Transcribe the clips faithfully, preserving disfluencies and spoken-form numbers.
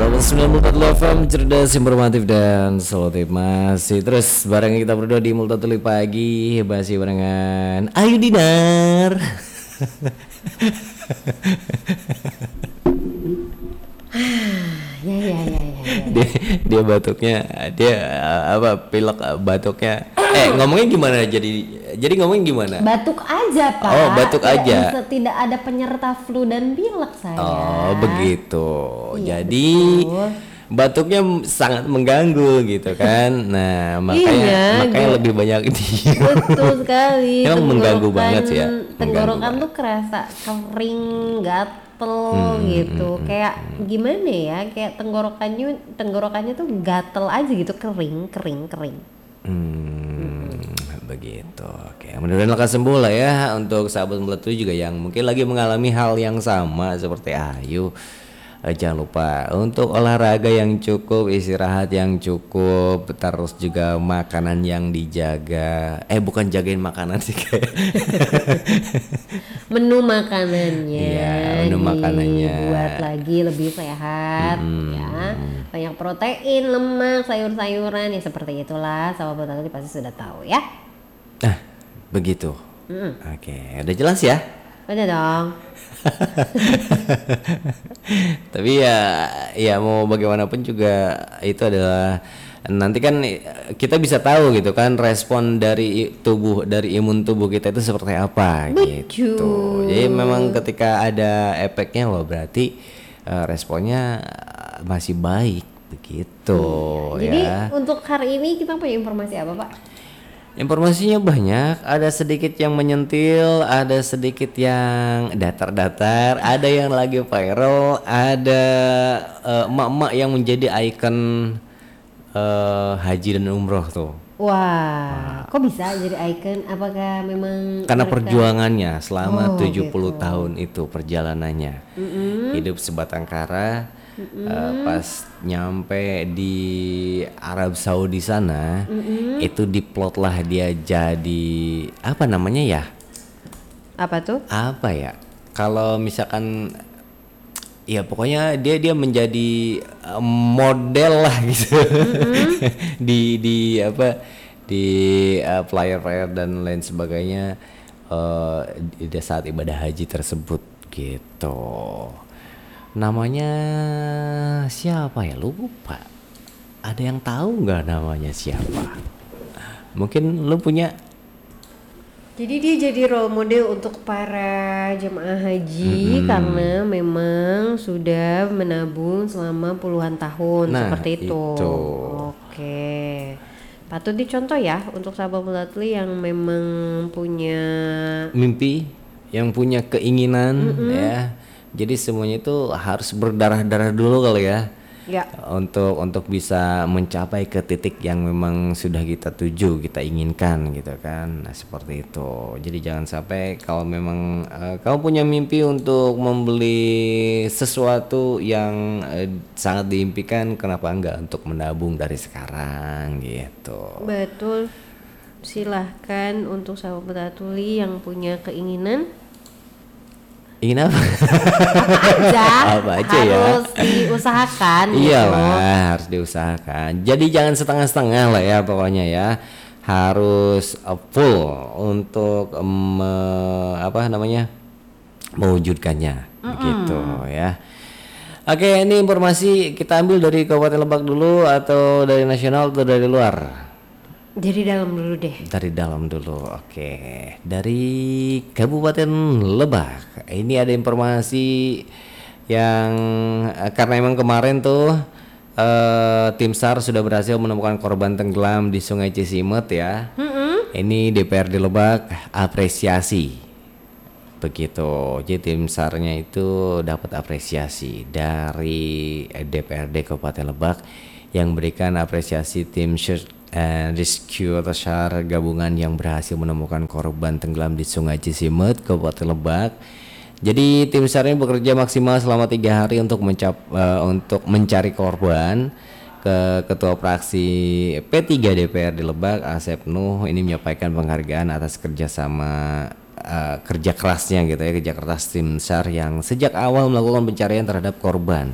sembilan puluh empat F M, cerdas, informatif, dan solutif. Masih terus bareng kita berdua di Multatuli Pagi. Masih barengan Ayu Dinar. Ya ya ya ya, ya. dia, dia batuknya, dia apa pilek batuknya. Eh ngomongnya gimana jadi? Jadi ngomongnya gimana? Batuk aja Pak. Oh batuk tidak, aja. Tidak ada penyerta flu dan pilek saya. Oh begitu. Iya, Jadi betul. batuknya sangat mengganggu gitu kan. Nah makanya Iya, makanya gue- lebih banyak di. Betul sekali. Emang mengganggu Tenggorokan- banget sih ya? Tenggorokan Mengganggu tuh kerasa kering, gatel Hmm, gitu. hmm, Kayak gimana ya? Kayak tenggorokannya tenggorokannya tuh gatel aja gitu, kering, kering, kering. Hmm, begitu. Oke, mudah-mudahan lekas sembuh lah ya untuk sahabat Meletu juga yang mungkin lagi mengalami hal yang sama seperti Ayu. Eh, jangan lupa untuk olahraga yang cukup, istirahat yang cukup, terus juga makanan yang dijaga. Eh bukan jagain makanan sih kayak. Menu makanannya Iya, menu makanannya. dibuat lagi lebih sehat ya, banyak protein, lemak, sayur-sayuran ya, seperti itulah. Sahabat tadi pasti sudah tahu ya. Nah, begitu. Mm. Oke, udah jelas ya? Udah dong. Tapi ya ya mau bagaimanapun juga itu adalah nanti kan kita bisa tahu gitu kan respon dari tubuh dari imun tubuh kita itu seperti apa gitu. Betul. Jadi memang ketika ada efeknya wah berarti eh, responnya masih baik begitu Jadi ya. untuk hari ini kita punya informasi apa Pak? Informasinya banyak, ada sedikit yang menyentil, ada sedikit yang datar-datar, ada yang lagi viral, ada eh, emak-emak yang menjadi ikon eh, haji dan umroh tuh. Wah, kok bisa jadi icon? Apakah memang Karena mereka- perjuangannya selama Oh, tujuh puluh gitu. tahun itu perjalanannya. Hidup sebatang kara. eh, pas nyampe di Arab Saudi sana, itu diplot lah dia jadi apa namanya ya? apa tuh? Apa ya? Kalau misalkan ya pokoknya dia dia menjadi eh, model lah gitu. di di apa di eh, flyer-flyer dan lain sebagainya eh, di di saat ibadah haji tersebut gitu. Namanya siapa ya? Lupa. Ada yang tahu nggak namanya siapa? Mungkin lu punya. Jadi dia jadi role model untuk para jemaah haji karena memang sudah menabung selama puluhan tahun Nah, seperti itu. itu. Oke. Patut dicontoh ya untuk sahabat Mulatli yang memang punya Mimpi, yang punya keinginan ya. Jadi semuanya itu harus berdarah-darah dulu kali ya. ya Untuk untuk bisa mencapai ke titik yang memang sudah kita tuju, kita inginkan gitu kan. Nah, seperti itu. Jadi jangan sampai kalau memang eh, kamu punya mimpi untuk membeli sesuatu yang eh, sangat diimpikan, kenapa enggak untuk menabung dari sekarang gitu. betul. Silahkan untuk sahabat Mulatli yang punya keinginan Ingin apa? aja, Apa aja ya? harus diusahakan. gitu. Iyalah harus diusahakan. Jadi jangan setengah-setengah lah ya pokoknya ya. Harus uh, full untuk um, uh, apa namanya mewujudkannya begitu ya. Oke, ini informasi kita ambil dari Kabupaten Lebak dulu atau dari nasional atau dari luar? Jadi dalam dulu deh. Dari dalam dulu, oke. Dari Kabupaten Lebak, ini ada informasi yang eh, karena emang kemarin tuh eh, tim SAR sudah berhasil menemukan korban tenggelam di Sungai Cisimet ya. Ini D P R D Lebak apresiasi, begitu. Jadi tim SAR-nya itu dapat apresiasi dari eh, D P R D Kabupaten Lebak yang berikan apresiasi tim search and rescue atau SAR gabungan yang berhasil menemukan korban tenggelam di Sungai Cisimet, Kabupaten Lebak. Jadi tim SAR ini bekerja maksimal selama tiga hari untuk mencap eh, untuk mencari korban. Ke Ketua Fraksi P tiga D P R di Lebak, Asep Nuh, ini menyampaikan penghargaan atas kerjasama uh, kerja kerasnya gitu ya, kerja keras tim SAR yang sejak awal melakukan pencarian terhadap korban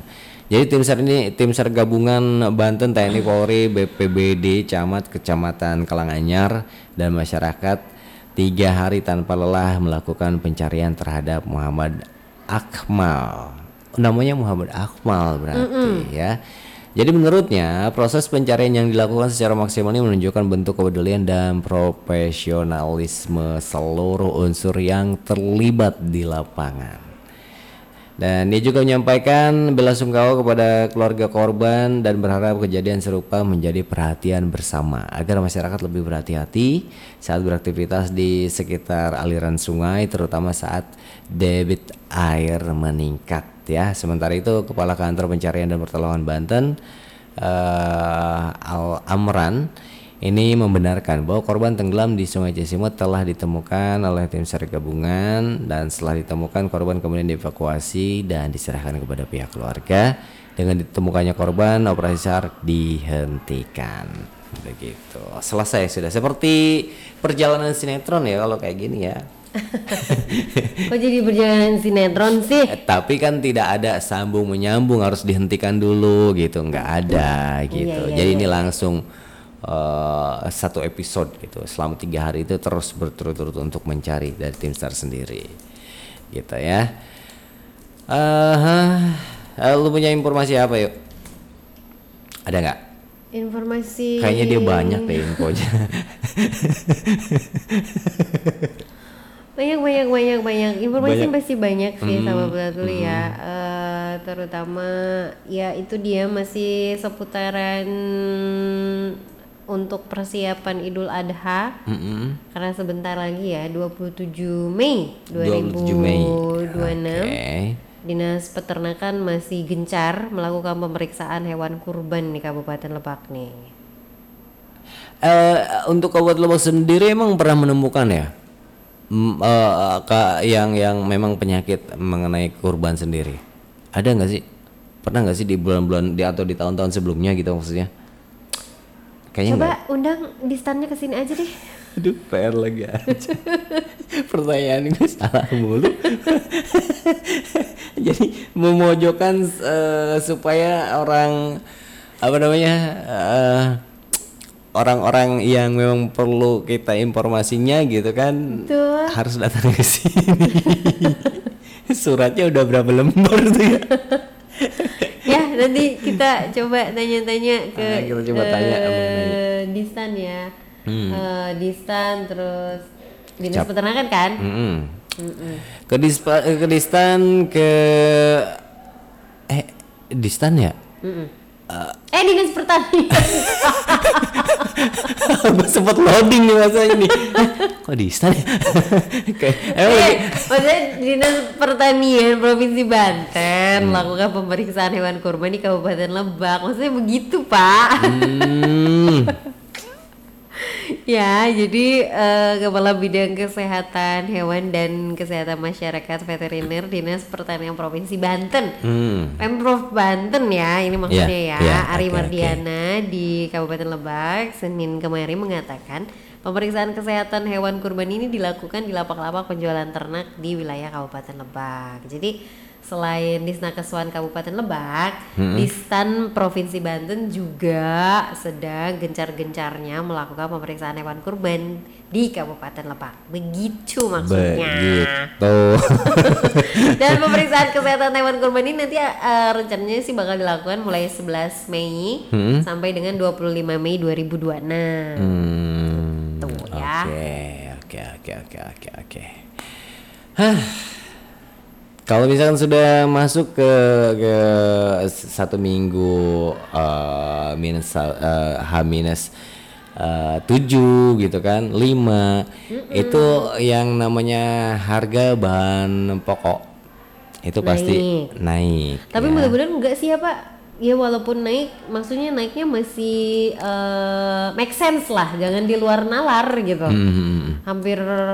Jadi tim SAR ini tim SAR gabungan Banten, T N I, Polri, B P B D, Camat, Kecamatan Karanganyar dan masyarakat tiga hari tanpa lelah melakukan pencarian terhadap Muhammad Akmal. Namanya Muhammad Akmal berarti Mm-mm. ya. Jadi menurutnya proses pencarian yang dilakukan secara maksimal ini menunjukkan bentuk kepedulian dan profesionalisme seluruh unsur yang terlibat di lapangan. Dan dia juga menyampaikan belasungkawa kepada keluarga korban dan berharap kejadian serupa menjadi perhatian bersama agar masyarakat lebih berhati-hati saat beraktivitas di sekitar aliran sungai, terutama saat debit air meningkat ya. Sementara itu Kepala Kantor Pencarian dan Pertolongan Banten uh, Al Amran ini membenarkan bahwa korban tenggelam di Sungai Cisimut telah ditemukan oleh tim SAR gabungan, dan setelah ditemukan korban kemudian dievakuasi dan diserahkan kepada pihak keluarga. Dengan ditemukannya korban, operasi SAR dihentikan. Begitu. Selesai sudah. Seperti perjalanan sinetron ya kalau kayak gini ya. Kok jadi perjalanan sinetron sih? Eh, tapi kan tidak ada sambung menyambung, harus dihentikan dulu gitu, nggak ada gitu. Iya, iya, jadi iya. Ini langsung Uh, satu episode gitu selama tiga hari itu terus berturut-turut untuk mencari dari tim SAR sendiri gitu ya. Uh, uh, lu punya informasi apa yuk? Ada nggak? Informasi. Kayaknya dia banyak deh infonya. banyak banyak banyak banyak informasi banyak. Pasti banyak sih hmm. sama Betul hmm. ya. Uh, terutama ya itu dia masih seputaran untuk persiapan Idul Adha, mm-hmm. karena sebentar lagi ya dua puluh tujuh Mei dua ribu dua puluh enam okay. Dinas Peternakan masih gencar melakukan pemeriksaan hewan kurban di Kabupaten Lebak nih. Uh, untuk Kabupaten Lebak sendiri emang pernah menemukan ya M- uh, ka- yang yang memang penyakit mengenai kurban sendiri? Ada nggak sih? Pernah nggak sih di bulan-bulan di atau di tahun-tahun sebelumnya gitu maksudnya? Kayaknya coba enggak. Undang Distannya ke sini aja deh. Aduh, P R lagi aja. Pertanyaan gue salah mulu. Jadi memojokkan uh, supaya orang apa namanya uh, orang-orang yang memang perlu kita informasinya gitu kan. Betul. Harus datang ke sini. Suratnya udah berapa lembar tuh ya? Ya nanti kita coba tanya-tanya ke ah, kita coba tanya uh, Distan ya, hmm. uh, Distan terus Dinas Cap. Peternakan kan? Mm-hmm. Mm-hmm. Ke dispa, ke Distan ke eh Distan ya? Mm-hmm. Uh, eh Dinas Pertanian. Gue sempet loading nih masa ini. Kok Distan ya? eh, maksudnya Dinas Pertanian Provinsi Banten hmm. melakukan pemeriksaan hewan kurban di Kabupaten Lebak. Maksudnya begitu Pak. Hmm. Ya, jadi uh, Kepala Bidang Kesehatan Hewan dan Kesehatan Masyarakat Veteriner Dinas Pertanian Provinsi Banten, hmm. Pemprov Banten ya, ini maksudnya yeah, ya, yeah, Ari okay, Mardiana okay. di Kabupaten Lebak Senin kemarin mengatakan pemeriksaan kesehatan hewan kurban ini dilakukan di lapak-lapak penjualan ternak di wilayah Kabupaten Lebak. Jadi selain Disnakeswan Kabupaten Lebak, hmm. Distan Provinsi Banten juga sedang gencar-gencarnya melakukan pemeriksaan hewan kurban di Kabupaten Lebak. Begitu maksudnya. Begitu. Dan pemeriksaan kesehatan hewan kurban ini nanti uh, rencananya sih bakal dilakukan mulai sebelas Mei hmm. sampai dengan dua puluh lima Mei dua ribu dua puluh enam. Hmm. Tuh ya. Oke, oke, oke, oke, oke. Hah. Kalau misalkan sudah masuk ke ke satu minggu uh, minus uh, H minus uh, tujuh gitu kan, lima Mm-mm. itu yang namanya harga bahan pokok itu naik. Pasti naik. Tapi ya. mudah-mudahan enggak sih ya Pak. Ya walaupun naik, maksudnya naiknya masih uh, make sense lah, jangan di luar nalar gitu. Mm-hmm. Hampir